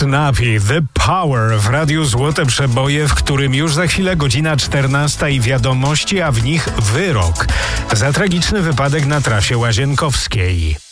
Snappy, The Power w Radiu Złote Przeboje, w którym już za chwilę godzina 14 i wiadomości, a w nich wyrok za tragiczny wypadek na trasie łazienkowskiej.